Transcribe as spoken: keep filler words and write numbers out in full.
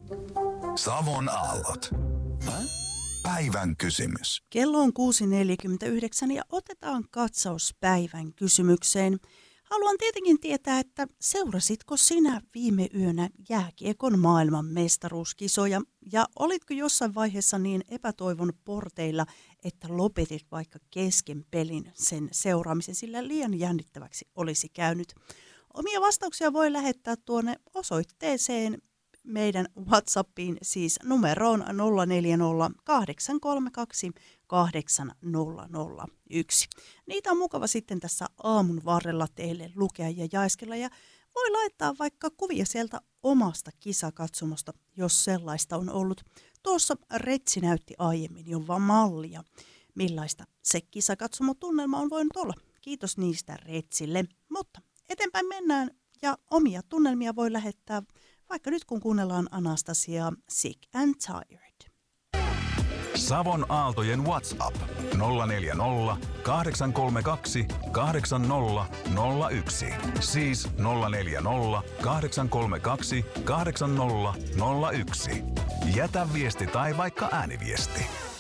Savon aallot. Päivän kysymys. Kello on kuusi neljäkymmentäyhdeksän ja otetaan katsaus päivän kysymykseen. Haluan tietenkin tietää, että seurasitko sinä viime yönä jääkiekon maailman mestaruuskisoja ja olitko jossain vaiheessa niin epätoivon porteilla, että lopetit vaikka kesken pelin sen seuraamisen, sillä liian jännittäväksi olisi käynyt. Omia vastauksia voi lähettää tuonne osoitteeseen meidän WhatsAppiin, siis numeroon nolla neljä nolla kahdeksan kolme kaksi kahdeksan nolla nolla yksi. Niitä on mukava sitten tässä aamun varrella teille lukea ja jaiskella ja voi laittaa vaikka kuvia sieltä omasta kisakatsomosta, jos sellaista on ollut. Tuossa Retsi näytti aiemmin jo vaan mallia, millaista se kisakatsomotunnelma on voinut olla. Kiitos niistä Retsille, mutta eteenpäin mennään ja omia tunnelmia voi lähettää vaikka nyt kun kuunnellaan Anastasiaa Sick and Tired. Savon aaltojen WhatsApp nolla neljä nolla kahdeksan kolme kaksi kahdeksan nolla nolla yksi. Siis nolla neljä nolla kahdeksan kolme kaksi kahdeksan nolla nolla yksi. Jätä viesti tai vaikka ääniviesti.